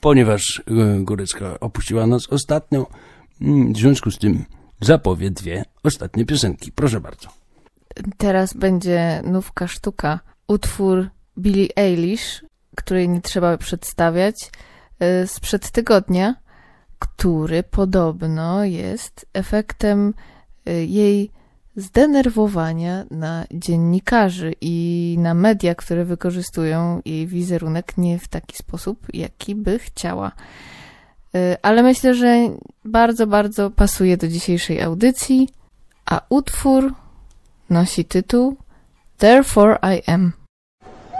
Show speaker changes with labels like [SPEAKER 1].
[SPEAKER 1] ponieważ Górecka opuściła nas ostatnio, w związku z tym zapowie 2 ostatnie piosenki. Proszę bardzo.
[SPEAKER 2] Teraz będzie nówka sztuka. Utwór Billie Eilish, której nie trzeba przedstawiać, sprzed tygodnia, który podobno jest efektem jej zdenerwowania na dziennikarzy i na media, które wykorzystują jej wizerunek nie w taki sposób, jaki by chciała. Ale myślę, że bardzo, bardzo pasuje do dzisiejszej audycji, a utwór nosi tytuł Therefore I Am.